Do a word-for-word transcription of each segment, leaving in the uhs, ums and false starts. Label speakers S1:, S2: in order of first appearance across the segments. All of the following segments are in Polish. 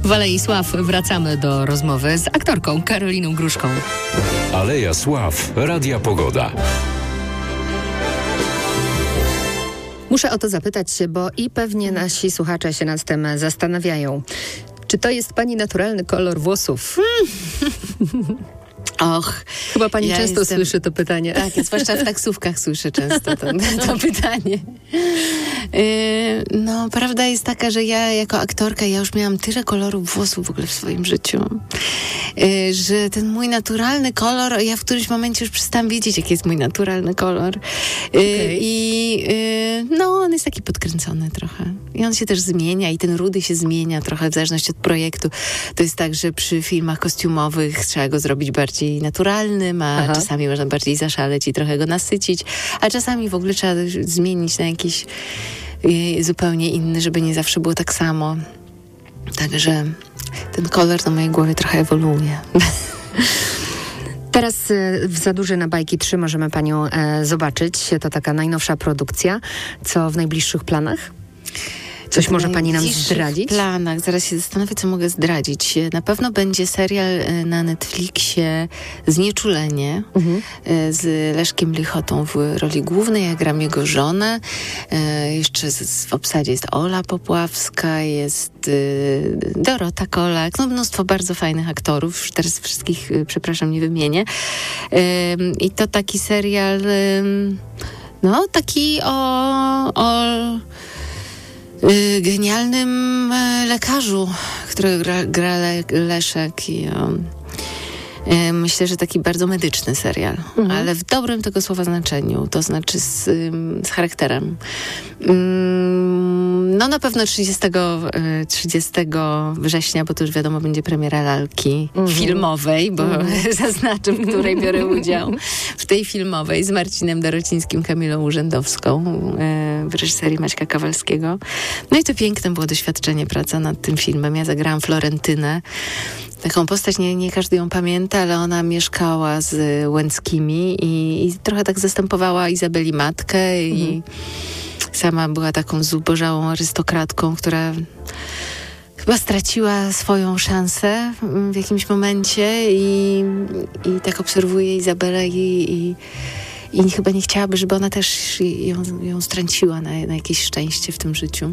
S1: W Alei Sław wracamy do rozmowy z aktorką Karoliną Gruszką.
S2: Aleja Sław, Radia Pogoda.
S1: Muszę o to zapytać się, bo i pewnie nasi słuchacze się nad tym zastanawiają. Czy to jest pani naturalny kolor włosów?
S3: Och,
S1: chyba pani
S3: ja
S1: często
S3: jestem,
S1: słyszy to pytanie.
S3: Tak, zwłaszcza w taksówkach słyszę często to, to pytanie. Yy, no, prawda jest taka, że ja jako aktorka, ja już miałam tyle kolorów włosów w ogóle w swoim życiu, yy, że ten mój naturalny kolor, ja w którymś momencie już przestałam wiedzieć, jaki jest mój naturalny kolor. Yy, okay. I yy, no, on jest taki podkręcony trochę. I on się też zmienia i ten rudy się zmienia trochę w zależności od projektu. To jest tak, że przy filmach kostiumowych trzeba go zrobić bardziej naturalnym, a Aha. czasami można bardziej zaszaleć i trochę go nasycić, a czasami w ogóle trzeba zmienić na jakiś y, zupełnie inny, żeby nie zawsze było tak samo. Także ten kolor na mojej głowie trochę ewoluuje.
S1: Teraz w Za duży na bajki trzy możemy panią e, zobaczyć. To taka najnowsza produkcja. Co w najbliższych planach? Coś może pani nam zdradzić?
S3: W planach. Zaraz się zastanowię, co mogę zdradzić. Na pewno będzie serial na Netflixie Znieczulenie mhm. z Leszkiem Lichotą w roli głównej. Ja gram jego żonę. Jeszcze w obsadzie jest Ola Popławska, jest Dorota Kolak. No mnóstwo bardzo fajnych aktorów. Już teraz wszystkich, przepraszam, nie wymienię. I to taki serial no taki o... o genialnym lekarzu, którego gra, gra Le, Leszek i um, myślę, że taki bardzo medyczny serial, mhm. ale w dobrym tego słowa znaczeniu, to znaczy z, z charakterem. No na pewno trzydziestego września, bo to już wiadomo, będzie premiera lalki mhm. filmowej, bo mhm. zaznaczę, w której biorę udział. W tej filmowej z Marcinem Dorocińskim, Kamilą Urzędowską w reżyserii Maćka Kawalskiego. No i to piękne było doświadczenie, praca nad tym filmem. Ja zagrałam Florentynę. Taką postać, nie, nie każdy ją pamięta, ale ona mieszkała z Łęckimi i, i trochę tak zastępowała Izabeli matkę mhm. i sama była taką zubożałą arystokratką, która chyba straciła swoją szansę w jakimś momencie i, i tak obserwuje Izabelę i, i, i chyba nie chciałaby, żeby ona też ją, ją straciła na, na jakieś szczęście w tym życiu.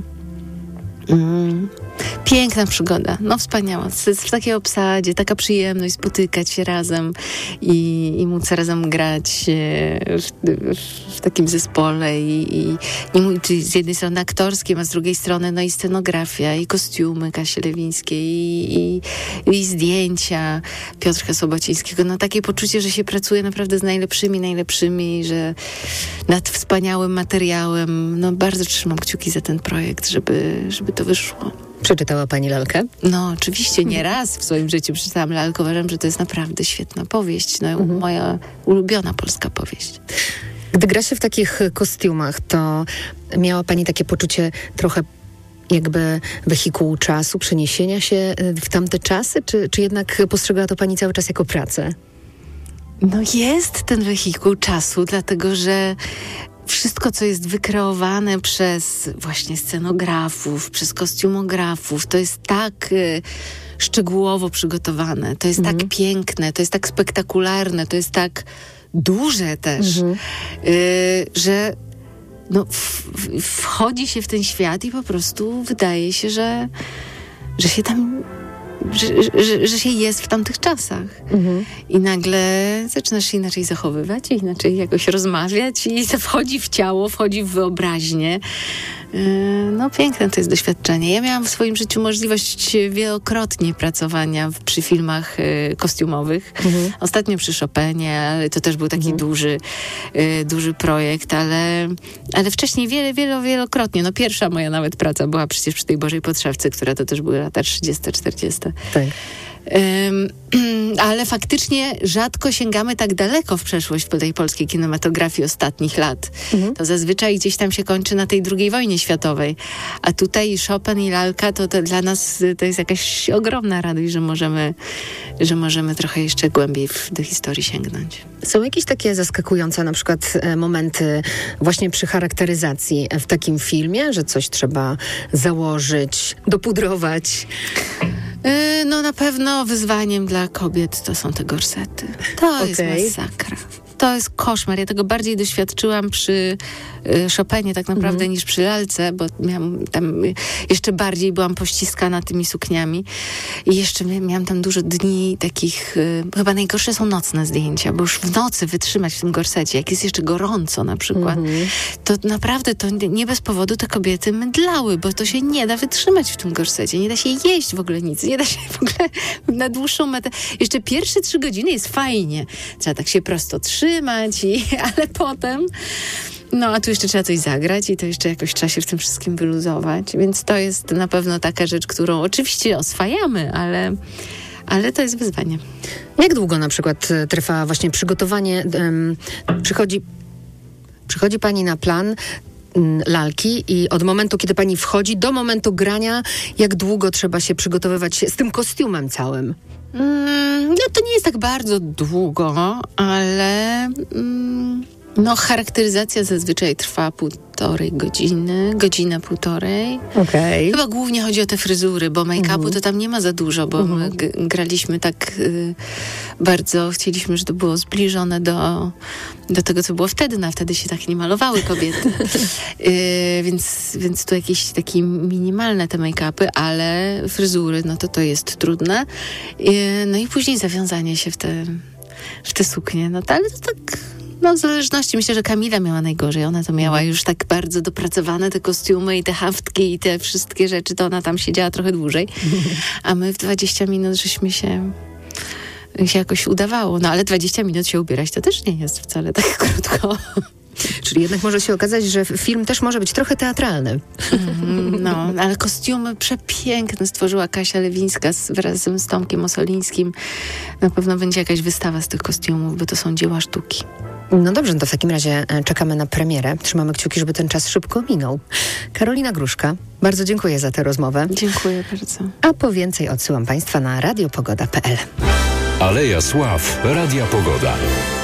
S3: Mm. Piękna przygoda, no wspaniała. W takiej obsadzie, taka przyjemność spotykać się razem i, i móc razem grać w, w, w takim zespole i, i nie mówię, czyli z jednej strony aktorskim, a z drugiej strony no i scenografia, i kostiumy Kasi Lewińskiej, i, i, i zdjęcia Piotrka Sobocińskiego. No takie poczucie, że się pracuje naprawdę z najlepszymi, najlepszymi, że nad wspaniałym materiałem. No bardzo trzymam kciuki za ten projekt, żeby, żeby to wyszło.
S1: Przeczytała pani lalkę?
S3: No oczywiście, nie raz w swoim życiu przeczytałam lalkę. Uważam, że to jest naprawdę świetna powieść. No, mhm. moja ulubiona polska powieść.
S1: Gdy gra się w takich kostiumach, to miała pani takie poczucie trochę jakby wehikułu czasu, przeniesienia się w tamte czasy? Czy, czy jednak postrzegała to pani cały czas jako pracę?
S3: No jest ten wehikuł czasu, dlatego że wszystko, co jest wykreowane przez właśnie scenografów, przez kostiumografów, to jest tak y, szczegółowo przygotowane, to jest mhm. tak piękne, to jest tak spektakularne, to jest tak duże też, mhm. y, że no, w, w, wchodzi się w ten świat i po prostu wydaje się, że, że się tam... Że, że, że się jest w tamtych czasach. Mhm. I nagle zaczynasz się inaczej zachowywać, inaczej jakoś rozmawiać i wchodzi w ciało, wchodzi w wyobraźnię. No piękne to jest doświadczenie. Ja miałam w swoim życiu możliwość wielokrotnie pracowania w, przy filmach y, kostiumowych. Mhm. Ostatnio przy Chopinie, ale to też był taki mhm. duży, y, duży projekt, ale, ale wcześniej wiele, wielo, wielokrotnie. No pierwsza moja nawet praca była przecież przy tej Bożej Podszewce, która to też były lata trzydzieste, czterdzieste.
S1: Tak.
S3: Um, ale faktycznie rzadko sięgamy tak daleko w przeszłość w tej polskiej kinematografii ostatnich lat. Mhm. To zazwyczaj gdzieś tam się kończy na tej drugiej wojnie światowej. A tutaj Chopin i lalka to, to dla nas to jest jakaś ogromna radość, że możemy, że możemy trochę jeszcze głębiej w, do historii sięgnąć.
S1: Są jakieś takie zaskakujące na przykład e, momenty właśnie przy charakteryzacji w takim filmie, że coś trzeba założyć, dopudrować?
S3: Yy, no na pewno wyzwaniem dla kobiet to są te gorsety. To
S1: Okay.
S3: jest masakra. To jest koszmar. Ja tego bardziej doświadczyłam przy y, Chopinie tak naprawdę mm. niż przy lalce, bo miałam tam y, jeszcze bardziej byłam pościskana tymi sukniami i jeszcze miałam tam dużo dni takich, y, chyba najgorsze są nocne zdjęcia, bo już w nocy wytrzymać w tym gorsecie, jak jest jeszcze gorąco na przykład, mm-hmm. to naprawdę to nie bez powodu te kobiety mydlały, bo to się nie da wytrzymać w tym gorsecie, nie da się jeść w ogóle nic, nie da się w ogóle na dłuższą metę. Jeszcze pierwsze trzy godziny jest fajnie. Trzeba tak się prosto trzymać, I, ale potem, no a tu jeszcze trzeba coś zagrać i to jeszcze jakoś trzeba się w tym wszystkim wyluzować, więc to jest na pewno taka rzecz, którą oczywiście oswajamy, ale, ale to jest wyzwanie.
S1: Jak długo na przykład trwa właśnie przygotowanie, um, przychodzi, przychodzi pani na plan um, lalki i od momentu, kiedy pani wchodzi do momentu grania, jak długo trzeba się przygotowywać z tym kostiumem całym?
S3: Mm, no to nie jest tak bardzo długo, ale mm, no charakteryzacja zazwyczaj trwa półtorej godziny, godzinę, półtorej.
S1: Okay.
S3: Chyba głównie chodzi o te fryzury, bo make-upu mm-hmm. to tam nie ma za dużo, bo mm-hmm. my g- graliśmy tak y, bardzo, chcieliśmy, żeby to było zbliżone do, do tego, co było wtedy, no a wtedy się tak nie malowały kobiety. y, więc, więc tu jakieś takie minimalne te make-upy, ale fryzury, no to to jest trudne. Y, no i później zawiązanie się w te, w te suknie, no to, ale to tak... No w zależności, myślę, że Kamila miała najgorzej. Ona to miała już tak bardzo dopracowane, te kostiumy i te haftki i te wszystkie rzeczy, to ona tam siedziała trochę dłużej. A my w dwadzieścia minut żeśmy się, się jakoś udawało. No ale dwadzieścia minut się ubierać to też nie jest wcale tak krótko.
S1: Czyli jednak może się okazać, że film też może być trochę teatralny.
S3: Mm, no, ale kostiumy przepiękne stworzyła Kasia Lewińska z, wraz z Tomkiem Osolińskim. Na pewno będzie jakaś wystawa z tych kostiumów, bo to są dzieła sztuki.
S1: No dobrze, no to w takim razie czekamy na premierę. Trzymamy kciuki, żeby ten czas szybko minął. Karolina Gruszka, bardzo dziękuję za tę rozmowę.
S3: Dziękuję bardzo.
S1: A po więcej odsyłam Państwa na radiopogoda kropka p l.
S2: Aleja Sław, Radia Pogoda.